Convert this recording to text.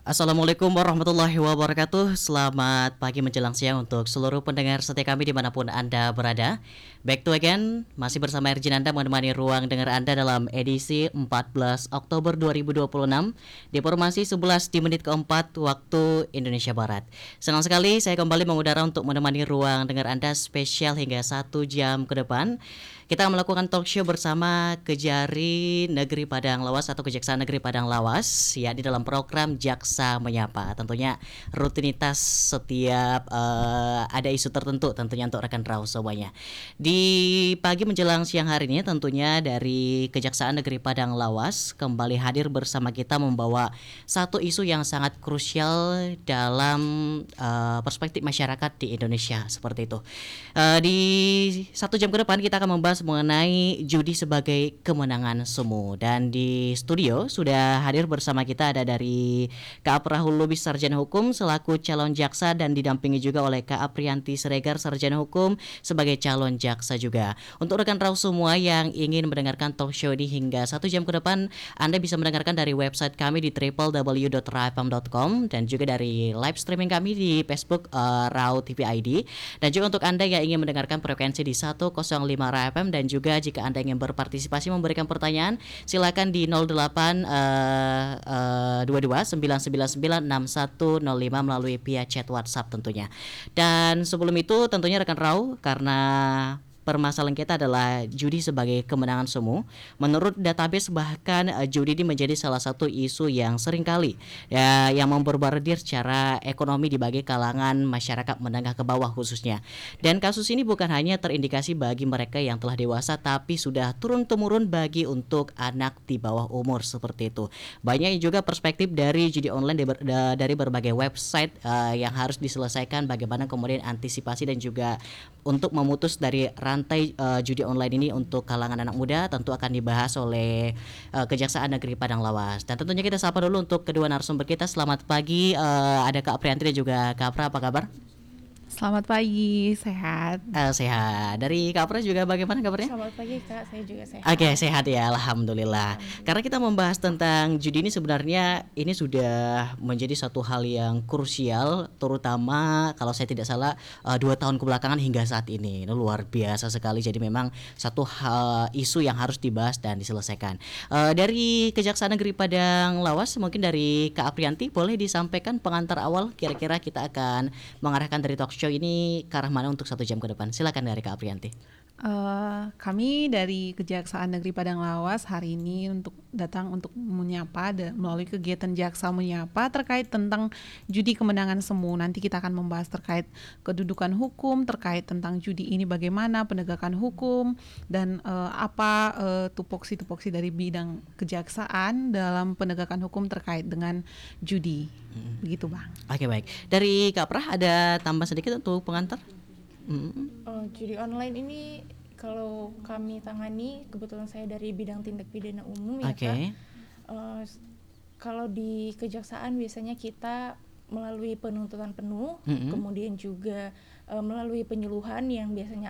Assalamualaikum warahmatullahi wabarakatuh. Selamat pagi menjelang siang untuk seluruh pendengar setia kami dimanapun Anda berada. Back to again, masih bersama Erjin Anda menemani ruang dengar Anda dalam edisi 14 Oktober 2026 di formasi 11 di menit keempat waktu Indonesia Barat. Senang sekali saya kembali mengudara untuk menemani ruang dengar Anda spesial hingga 1 jam ke depan. Kita melakukan talk show bersama Kejari Negeri Padang Lawas atau Kejaksaan Negeri Padang Lawas ya di dalam program Jaksa Menyapa. Tentunya rutinitas setiap ada isu tertentu tentunya untuk rekan Rau semuanya. Di pagi menjelang siang hari ini tentunya dari Kejaksaan Negeri Padang Lawas kembali hadir bersama kita membawa satu isu yang sangat krusial dalam perspektif masyarakat di Indonesia seperti itu. Di 1 jam ke depan kita akan membahas mengenai judi sebagai kemenangan semu, dan di studio sudah hadir bersama kita ada dari Kak Aprahul Lubis Sarjana Hukum selaku calon jaksa dan didampingi juga oleh Kak Aprianti Siregar Sarjana Hukum sebagai calon jaksa juga. Untuk rekan Rau semua yang ingin mendengarkan talk show ini hingga 1 jam ke depan, Anda bisa mendengarkan dari website kami di www.raifam.com dan juga dari live streaming kami di Facebook Rau TV ID. Dan juga untuk Anda yang ingin mendengarkan frekuensi di 105 Ra FM, dan juga jika Anda ingin berpartisipasi memberikan pertanyaan, silakan di 08 22 999 6105 melalui via chat WhatsApp tentunya. Dan sebelum itu tentunya rekan Rau, karena permasalahan kita adalah judi sebagai kemenangan semu. Menurut database bahkan judi ini menjadi salah satu isu yang seringkali ya yang memborbardir secara ekonomi di bagi kalangan masyarakat menengah ke bawah khususnya. Dan kasus ini bukan hanya terindikasi bagi mereka yang telah dewasa, tapi sudah turun-temurun bagi untuk anak di bawah umur seperti itu. Banyak juga perspektif dari judi online dari berbagai website yang harus diselesaikan, bagaimana kemudian antisipasi dan juga untuk memutus dari rantai judi online ini untuk kalangan anak muda tentu akan dibahas oleh Kejaksaan Negeri Padang Lawas. Dan tentunya kita sapa dulu untuk kedua narasumber kita. Selamat pagi, ada Kak Aprianti dan juga Kak Pra, apa kabar? Selamat pagi, sehat. Sehat. Dari Kak Pra juga bagaimana kabarnya? Selamat pagi Kak, saya juga Oke, sehat. sehat ya, alhamdulillah. Karena Alhamdulillah. kita membahas tentang judi ini, sebenarnya ini sudah menjadi satu hal yang krusial, terutama kalau saya tidak salah 2 tahun kebelakangan hingga saat ini. Ini luar biasa sekali. Jadi memang satu hal isu yang harus dibahas dan diselesaikan. Dari Kejaksaan Negeri Padang Lawas, mungkin dari Kak Aprianti boleh disampaikan pengantar awal, kira-kira kita akan mengarahkan dari talk show ini ke arah mana untuk 1 jam ke depan. Silakan dari Kak Aprianti. Kami dari Kejaksaan Negeri Padang Lawas hari ini datang untuk menyapa melalui kegiatan Jaksa Menyapa terkait tentang judi kemenangan semu. Nanti kita akan membahas terkait kedudukan hukum, terkait tentang judi ini bagaimana penegakan hukum, dan apa tupoksi-tupoksi dari bidang kejaksaan dalam penegakan hukum terkait dengan judi. Begitu Bang. Oke, baik. Dari Kak Prah ada tambah sedikit untuk pengantar? Judi online ini kalau kami tangani, kebetulan saya dari bidang tindak pidana umum ya Oke. Kak. Kalau di kejaksaan biasanya kita melalui penuntutan penuh, kemudian juga melalui penyuluhan yang biasanya